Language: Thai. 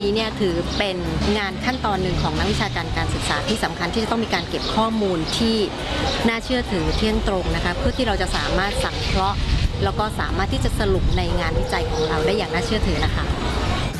นี้เนี่ยถือเป็นงานขั้นตอนหนึ่งของนักวิชาการการศึกษาที่สำคัญที่จะต้องมีการเก็บข้อมูลที่น่าเชื่อถือเที่ยงตรงนะคะเพื่อที่เราจะสามารถสังเคราะห์แล้วก็สามารถที่จะสรุปในงานวิจัยของเราได้อย่างน่าเชื่อถือนะคะ